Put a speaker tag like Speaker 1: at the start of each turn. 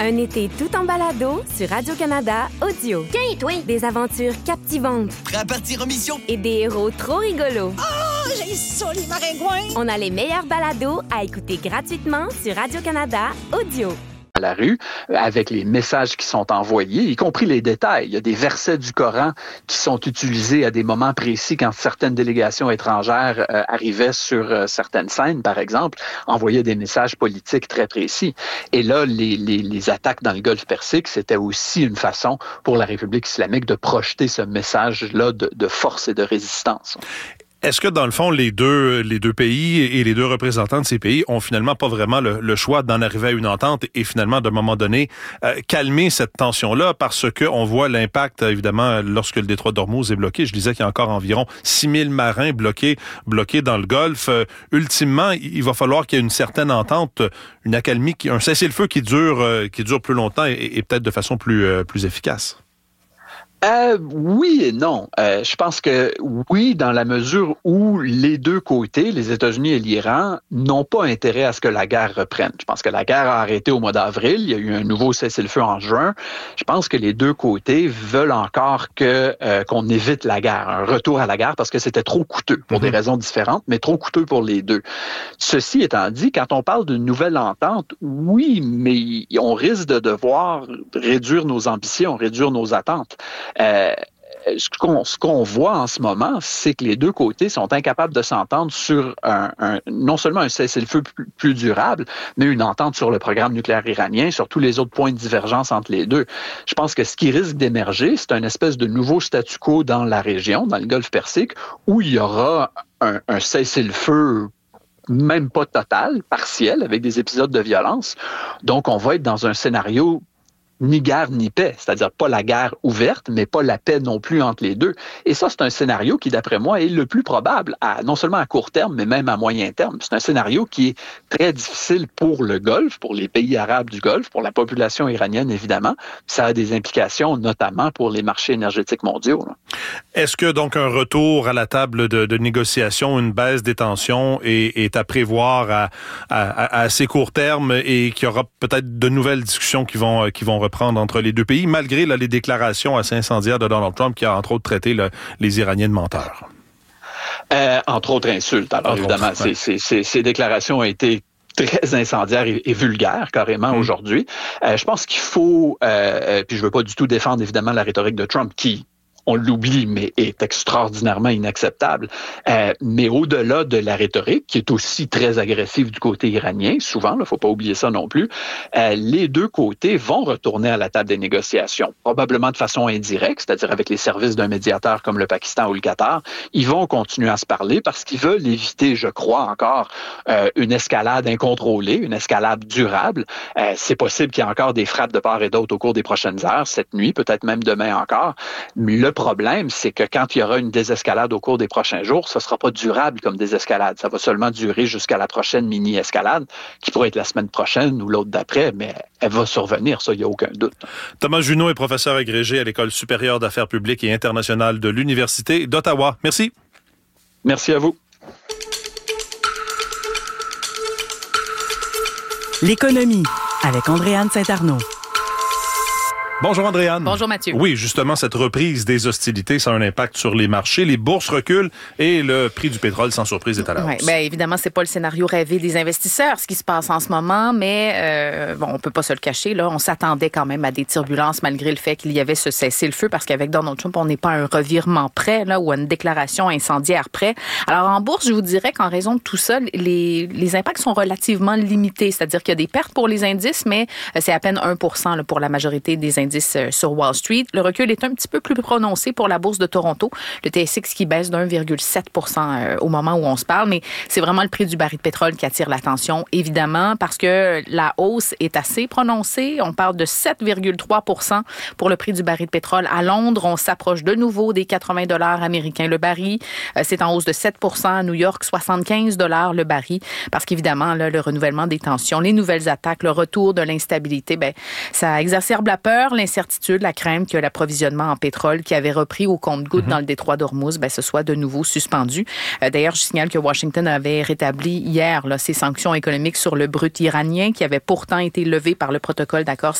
Speaker 1: Un été tout en balado sur Radio-Canada Audio.
Speaker 2: Tiens, toi!
Speaker 1: Des aventures captivantes.
Speaker 3: Prêt à partir en mission?
Speaker 1: Et des héros trop rigolos.
Speaker 2: Oh, j'ai ça, les maringouins!
Speaker 1: On a les meilleurs balados à écouter gratuitement sur Radio-Canada Audio.
Speaker 4: À la rue, avec les messages qui sont envoyés, y compris les détails. Il y a des versets du Coran qui sont utilisés à des moments précis quand certaines délégations étrangères arrivaient sur certaines scènes, par exemple, envoyaient des messages politiques très précis. Et là, les attaques dans le Golfe Persique, c'était aussi une façon pour la République islamique de projeter ce message-là de force et de résistance.
Speaker 5: Est-ce que, dans le fond, les deux pays et les deux représentants de ces pays ont finalement pas vraiment le choix d'en arriver à une entente et finalement, d'un moment donné, calmer cette tension-là parce qu'on voit l'impact, évidemment, lorsque le détroit d'Ormuz est bloqué. Je disais qu'il y a encore environ 6000 marins bloqués dans le Golfe. Ultimement, il va falloir qu'il y ait une certaine entente, une accalmie, un cessez-le-feu qui dure plus longtemps et peut-être de façon plus efficace.
Speaker 4: Oui et non. Je pense que oui, dans la mesure où les deux côtés, les États-Unis et l'Iran, n'ont pas intérêt à ce que la guerre reprenne. Je pense que la guerre a arrêté au mois d'avril. Il y a eu un nouveau cessez-le-feu en juin. Je pense que les deux côtés veulent encore qu'on évite la guerre, un retour à la guerre, parce que c'était trop coûteux pour des raisons différentes, mais trop coûteux pour les deux. Ceci étant dit, quand on parle d'une nouvelle entente, oui, mais on risque de devoir réduire nos ambitions, réduire nos attentes. Ce qu'on voit en ce moment, c'est que les deux côtés sont incapables de s'entendre sur non seulement un cessez-le-feu plus durable, mais une entente sur le programme nucléaire iranien, sur tous les autres points de divergence entre les deux. Je pense que ce qui risque d'émerger, c'est un espèce de nouveau statu quo dans la région, dans le Golfe Persique, où il y aura un cessez-le-feu même pas total, partiel, avec des épisodes de violence. Donc, on va être dans un scénario ni guerre ni paix, c'est-à-dire pas la guerre ouverte, mais pas la paix non plus entre les deux. Et ça, c'est un scénario qui, d'après moi, est le plus probable, non seulement à court terme, mais même à moyen terme. C'est un scénario qui est très difficile pour le Golfe, pour les pays arabes du Golfe, pour la population iranienne, évidemment. Ça a des implications, notamment pour les marchés énergétiques mondiaux.
Speaker 5: Est-ce que, donc, un retour à la table de négociation, une baisse des tensions est à prévoir à assez court terme et qu'il y aura peut-être de nouvelles discussions qui vont reprendre entre les deux pays, malgré les déclarations assez incendiaires de Donald Trump qui a entre autres traité les Iraniens de menteurs?
Speaker 4: Entre autres insultes. Alors évidemment, ces déclarations ont été très incendiaires et vulgaires, carrément, aujourd'hui. Je pense qu'il faut, puis je veux pas du tout défendre évidemment la rhétorique de Trump qui, on l'oublie, mais est extraordinairement inacceptable. Mais au-delà de la rhétorique, qui est aussi très agressive du côté iranien, souvent, il faut pas oublier ça non plus, les deux côtés vont retourner à la table des négociations, probablement de façon indirecte, c'est-à-dire avec les services d'un médiateur comme le Pakistan ou le Qatar. Ils vont continuer à se parler parce qu'ils veulent éviter, je crois encore, une escalade incontrôlée, une escalade durable. C'est possible qu'il y ait encore des frappes de part et d'autre au cours des prochaines heures, cette nuit, peut-être même demain encore. Le problème, c'est que quand il y aura une désescalade au cours des prochains jours, ce ne sera pas durable comme désescalade. Ça va seulement durer jusqu'à la prochaine mini-escalade, qui pourrait être la semaine prochaine ou l'autre d'après, mais elle va survenir, ça, il n'y a aucun doute.
Speaker 5: Thomas Junot est professeur agrégé à l'École supérieure d'affaires publiques et internationales de l'Université d'Ottawa. Merci.
Speaker 4: Merci à vous.
Speaker 6: L'économie avec Andréanne Saint-Arnaud.
Speaker 5: Bonjour Andréanne.
Speaker 7: Bonjour Mathieu.
Speaker 5: Oui, justement, cette reprise des hostilités, ça a un impact sur les marchés. Les bourses reculent et le prix du pétrole, sans surprise, est à la hausse.
Speaker 7: Oui, bien évidemment, c'est pas le scénario rêvé des investisseurs, ce qui se passe en ce moment, mais on peut pas se le cacher. Là, on s'attendait quand même à des turbulences malgré le fait qu'il y avait ce cessez-le-feu, parce qu'avec Donald Trump, on n'est pas à un revirement près, là, ou à une déclaration incendiaire près. Alors en bourse, je vous dirais qu'en raison de tout ça, les impacts sont relativement limités, c'est-à-dire qu'il y a des pertes pour les indices, mais c'est à peine 1% là, pour la majorité des indices sur Wall Street. Le recul est un petit peu plus prononcé pour la bourse de Toronto. Le TSX qui baisse d'1,7% au moment où on se parle, mais c'est vraiment le prix du baril de pétrole qui attire l'attention, évidemment, parce que la hausse est assez prononcée. On parle de 7,3% pour le prix du baril de pétrole. À Londres, on s'approche de nouveau des 80 $ américains le baril. C'est en hausse de 7%. À New York, 75 $ le baril, parce qu'évidemment, là, le renouvellement des tensions, les nouvelles attaques, le retour de l'instabilité, ça exacerbe la peur, l'incertitude, la crainte que l'approvisionnement en pétrole qui avait repris au compte-gouttes dans le détroit d'Ormuz, ce soit de nouveau suspendu. D'ailleurs, je signale que Washington avait rétabli hier ses sanctions économiques sur le brut iranien qui avait pourtant été levées par le protocole d'accord